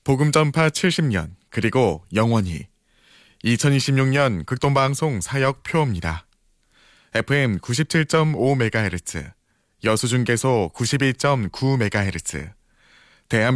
복음 전파 70년, 그리고 영원히. 2026년 극동방송 사역 표입니다. FM 97.5MHz, 여수중계소 92.9MHz, 대한민국